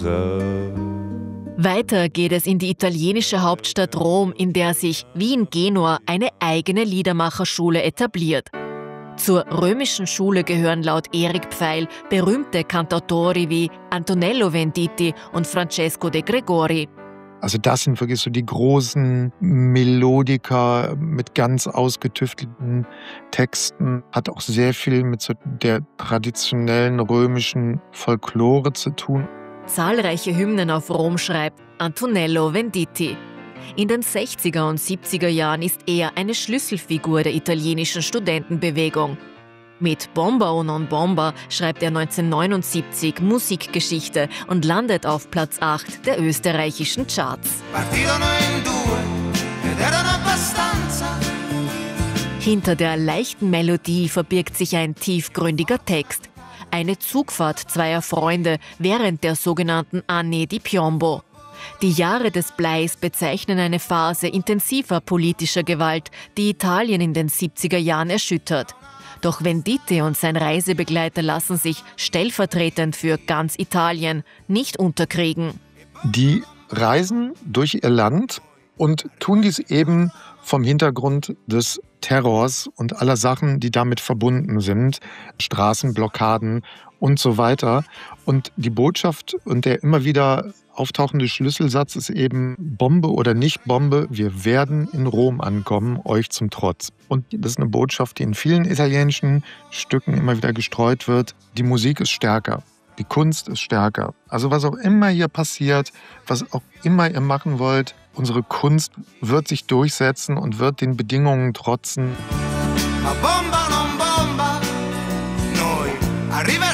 Weiter geht es in die italienische Hauptstadt Rom, in der sich, wie in Genua, eine eigene Liedermacherschule etabliert. Zur römischen Schule gehören laut Erik Pfeil berühmte Cantautori wie Antonello Venditti und Francesco De Gregori. Also das sind wirklich so die großen Melodiker mit ganz ausgetüftelten Texten. Hat auch sehr viel mit so der traditionellen römischen Folklore zu tun. Zahlreiche Hymnen auf Rom schreibt Antonello Venditti. In den 60er und 70er Jahren ist er eine Schlüsselfigur der italienischen Studentenbewegung. Mit Bomba o non Bomba schreibt er 1979 Musikgeschichte und landet auf Platz 8 der österreichischen Charts. Hinter der leichten Melodie verbirgt sich ein tiefgründiger Text. Eine Zugfahrt zweier Freunde während der sogenannten Anni di Piombo. Die Jahre des Bleis bezeichnen eine Phase intensiver politischer Gewalt, die Italien in den 70er Jahren erschüttert. Doch Venditti und sein Reisebegleiter lassen sich stellvertretend für ganz Italien nicht unterkriegen. Die reisen durch ihr Land und tun dies eben vom Hintergrund des Terrors und aller Sachen, die damit verbunden sind, Straßenblockaden und so weiter. Und die Botschaft und der immer wieder auftauchende Schlüsselsatz ist eben: Bombe oder nicht Bombe, wir werden in Rom ankommen, euch zum Trotz. Und das ist eine Botschaft, die in vielen italienischen Stücken immer wieder gestreut wird. Die Musik ist stärker, die Kunst ist stärker. Also was auch immer hier passiert, was auch immer ihr machen wollt, unsere Kunst wird sich durchsetzen und wird den Bedingungen trotzen. Ma bomba non bomba, noi arriveremo.